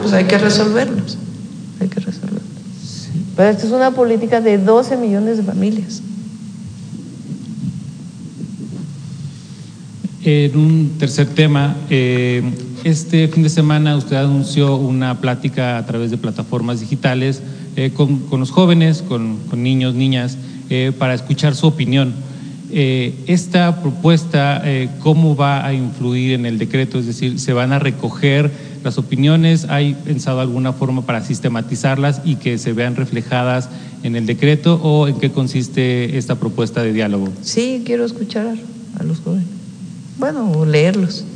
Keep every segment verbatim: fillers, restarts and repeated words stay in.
pues hay que resolverlos, hay que resolverlos. Sí. Pero esta es una política de doce millones de familias. En un tercer tema, eh, este fin de semana usted anunció una plática a través de plataformas digitales eh, con, con los jóvenes, con, con niños, niñas, eh, para escuchar su opinión. Eh, esta propuesta, eh, ¿cómo va a influir en el decreto? Es decir, ¿se van a recoger las opiniones? ¿Hay pensado alguna forma para sistematizarlas y que se vean reflejadas en el decreto? ¿O en qué consiste esta propuesta de diálogo? Sí, quiero escuchar a los jóvenes. Bueno, o leerlos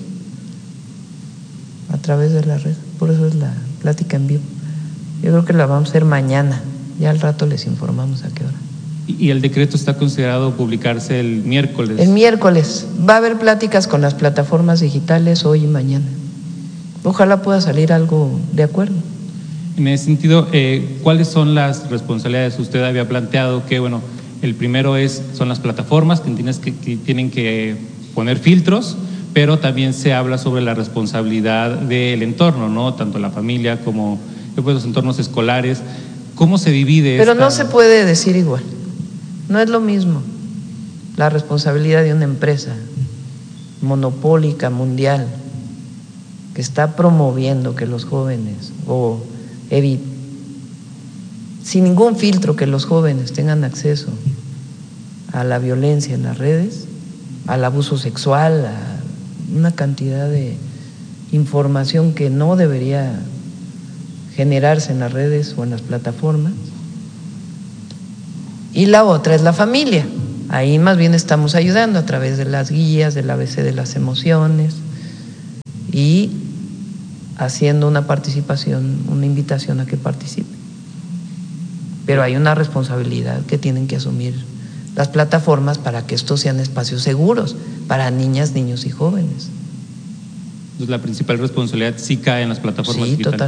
a través de la red. Por eso es la plática en vivo. Yo creo que la vamos a hacer mañana. Ya al rato les informamos a qué hora. ¿Y el decreto está considerado publicarse el miércoles? El miércoles. Va a haber pláticas con las plataformas digitales hoy y mañana. Ojalá pueda salir algo de acuerdo. En ese sentido, eh, ¿cuáles son las responsabilidades? Usted había planteado que, bueno, el primero es, son las plataformas que, tienes que, que tienen que poner filtros, pero también se habla sobre la responsabilidad del entorno, ¿no? Tanto la familia como pues, los entornos escolares. ¿Cómo se divide? Pero esta... no se puede decir igual. No es lo mismo la responsabilidad de una empresa monopólica mundial que está promoviendo que los jóvenes o evit sin ningún filtro que los jóvenes tengan acceso a la violencia en las redes, al abuso sexual, a una cantidad de información que no debería generarse en las redes o en las plataformas. Y la otra es la familia. Ahí más bien estamos ayudando a través de las guías, del A B C de las emociones y haciendo una participación, una invitación a que participe. Pero hay una responsabilidad que tienen que asumir las plataformas para que estos sean espacios seguros para niñas, niños y jóvenes. Entonces, la principal responsabilidad sí cae en las plataformas sí, digitales. Total.